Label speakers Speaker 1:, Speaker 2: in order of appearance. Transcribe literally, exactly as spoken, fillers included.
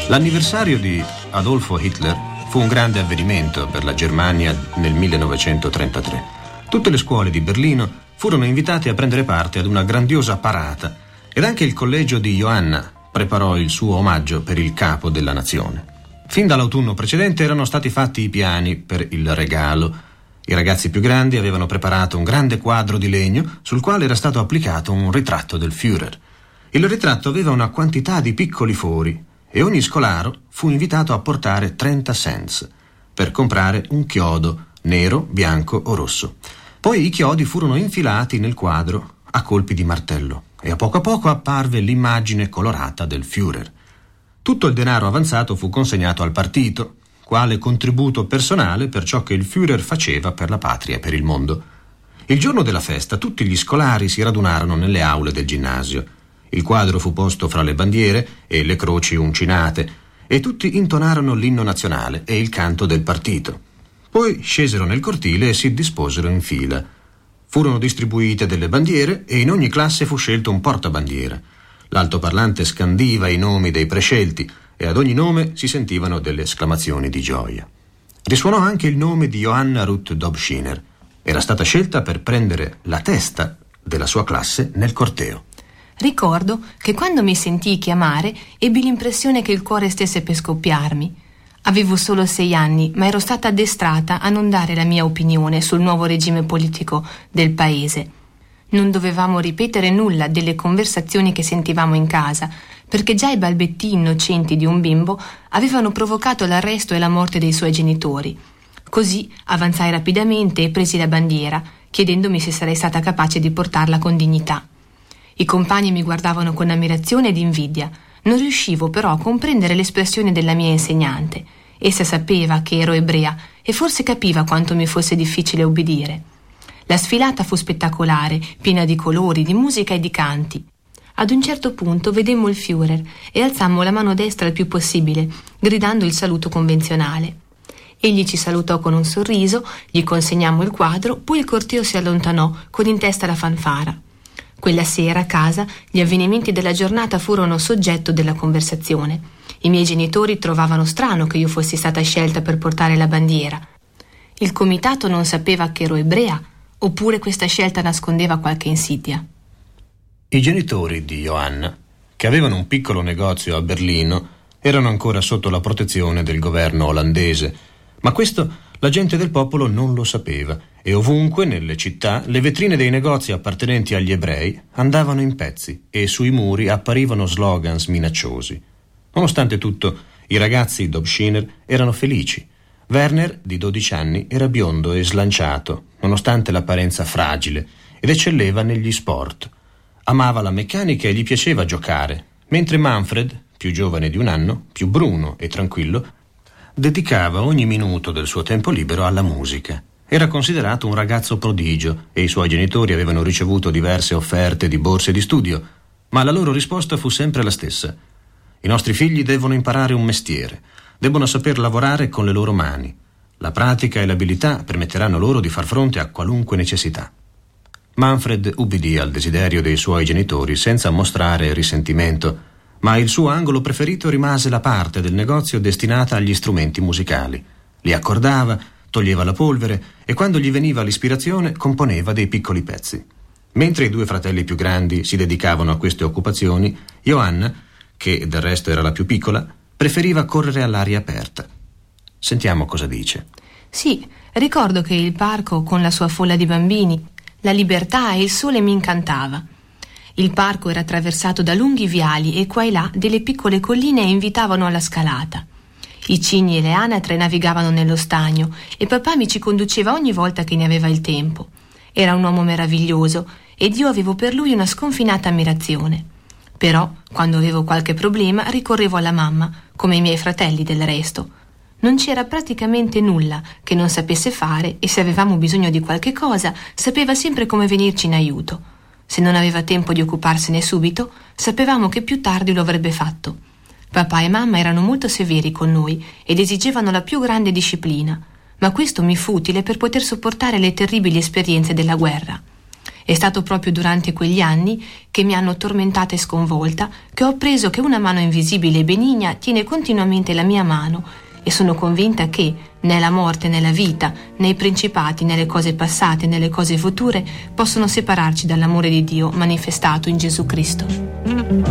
Speaker 1: L'anniversario di Adolfo Hitler fu un grande avvenimento per la Germania nel millenovecentotrentatré. Tutte le scuole di Berlino furono invitate a prendere parte ad una grandiosa parata ed anche il collegio di Johanna preparò il suo omaggio per il capo della nazione. Fin dall'autunno precedente erano stati fatti i piani per il regalo. I ragazzi più grandi avevano preparato un grande quadro di legno sul quale era stato applicato un ritratto del Führer. Il ritratto aveva una quantità di piccoli fori e ogni scolaro fu invitato a portare trenta cents per comprare un chiodo nero, bianco o rosso. Poi i chiodi furono infilati nel quadro a colpi di martello e a poco a poco apparve l'immagine colorata del Führer. Tutto il denaro avanzato fu consegnato al partito, quale contributo personale per ciò che il Führer faceva per la patria e per il mondo. Il giorno della festa tutti gli scolari si radunarono nelle aule del ginnasio. Il quadro fu posto fra le bandiere e le croci uncinate e tutti intonarono l'inno nazionale e il canto del partito. Poi scesero nel cortile e si disposero in fila. Furono distribuite delle bandiere e in ogni classe fu scelto un portabandiera. L'altoparlante scandiva i nomi dei prescelti e ad ogni nome si sentivano delle esclamazioni di gioia. Risuonò anche il nome di Johanna Ruth Dobschiner. Era stata scelta per prendere la testa della sua classe nel corteo.
Speaker 2: Ricordo che quando mi sentii chiamare ebbi l'impressione che il cuore stesse per scoppiarmi. Avevo solo sei anni, ma ero stata addestrata a non dare la mia opinione sul nuovo regime politico del paese. Non dovevamo ripetere nulla delle conversazioni che sentivamo in casa, perché già i balbetti innocenti di un bimbo avevano provocato l'arresto e la morte dei suoi genitori. Così avanzai rapidamente e presi la bandiera, chiedendomi se sarei stata capace di portarla con dignità. I compagni mi guardavano con ammirazione ed invidia. Non riuscivo però a comprendere l'espressione della mia insegnante. Essa sapeva che ero ebrea e forse capiva quanto mi fosse difficile obbedire. La sfilata fu spettacolare, piena di colori, di musica e di canti. Ad un certo punto vedemmo il Führer e alzammo la mano destra il più possibile, gridando il saluto convenzionale. Egli ci salutò con un sorriso, gli consegnammo il quadro, poi il corteo si allontanò con in testa la fanfara. Quella sera a casa gli avvenimenti della giornata furono soggetto della conversazione. I miei genitori trovavano strano che io fossi stata scelta per portare la bandiera. Il comitato non sapeva che ero ebrea, oppure questa scelta nascondeva qualche insidia.
Speaker 1: I genitori di Johanna, che avevano un piccolo negozio a Berlino, erano ancora sotto la protezione del governo olandese, ma questo la gente del popolo non lo sapeva e ovunque nelle città le vetrine dei negozi appartenenti agli ebrei andavano in pezzi e sui muri apparivano slogans minacciosi. Nonostante tutto, i ragazzi Dobschiner erano felici. Werner, di dodici anni, era biondo e slanciato, nonostante l'apparenza fragile, ed eccelleva negli sport. Amava la meccanica e gli piaceva giocare, mentre Manfred, più giovane di un anno, più bruno e tranquillo, dedicava ogni minuto del suo tempo libero alla musica. Era considerato un ragazzo prodigio e i suoi genitori avevano ricevuto diverse offerte di borse di studio, ma la loro risposta fu sempre la stessa. I nostri figli devono imparare un mestiere, debbono saper lavorare con le loro mani. La pratica e l'abilità permetteranno loro di far fronte a qualunque necessità. Manfred ubbidì al desiderio dei suoi genitori senza mostrare risentimento, ma il suo angolo preferito rimase la parte del negozio destinata agli strumenti musicali. Li accordava, toglieva la polvere e quando gli veniva l'ispirazione componeva dei piccoli pezzi. Mentre i due fratelli più grandi si dedicavano a queste occupazioni, Johanna, che del resto era la più piccola, preferiva correre all'aria aperta. Sentiamo cosa dice.
Speaker 2: Sì, ricordo che il parco con la sua folla di bambini, la libertà e il sole mi incantava. Il parco era attraversato da lunghi viali e qua e là delle piccole colline invitavano alla scalata. I cigni e le anatre navigavano nello stagno e papà mi ci conduceva ogni volta che ne aveva il tempo. Era un uomo meraviglioso ed io avevo per lui una sconfinata ammirazione. Però, quando avevo qualche problema, ricorrevo alla mamma, come i miei fratelli del resto. Non c'era praticamente nulla che non sapesse fare e se avevamo bisogno di qualche cosa, sapeva sempre come venirci in aiuto. Se non aveva tempo di occuparsene subito, sapevamo che più tardi lo avrebbe fatto. Papà e mamma erano molto severi con noi ed esigevano la più grande disciplina, ma questo mi fu utile per poter sopportare le terribili esperienze della guerra. È stato proprio durante quegli anni, che mi hanno tormentata e sconvolta, che ho appreso che una mano invisibile e benigna tiene continuamente la mia mano, e sono convinta che né la morte né la vita, né i principati, né le cose passate, né le cose future possono separarci dall'amore di Dio manifestato in Gesù Cristo.